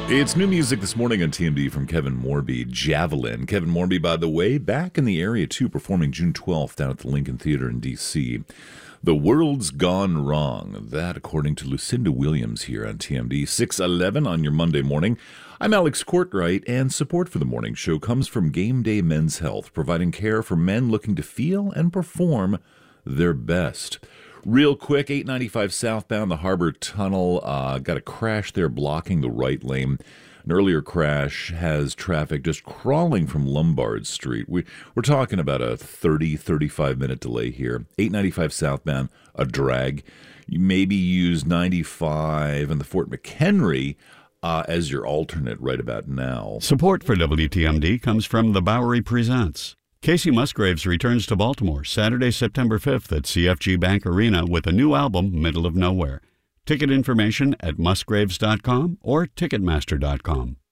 It's new music this morning on TMD from Kevin Morby, Javelin. Kevin Morby, by the way, back in the area too, performing June 12th down at the Lincoln Theater in D.C. The World's Gone Wrong. That, according to Lucinda Williams here on TMD, 6:11 on your Monday morning. I'm Alex Courtwright, and support for the morning show comes from Game Day Men's Health, providing care for men looking to feel and perform their best. Real quick, 895 southbound, the Harbor Tunnel, got a crash there blocking the right lane. An earlier crash has traffic just crawling from Lombard Street. We're talking about a 35-minute delay here. 895 southbound, a drag. You maybe use 95 and the Fort McHenry as your alternate right about now. Support for WTMD comes from The Bowery Presents. Casey Musgraves returns to Baltimore Saturday, September 5th at CFG Bank Arena with a new album, Middle of Nowhere. Ticket information at musgraves.com or ticketmaster.com.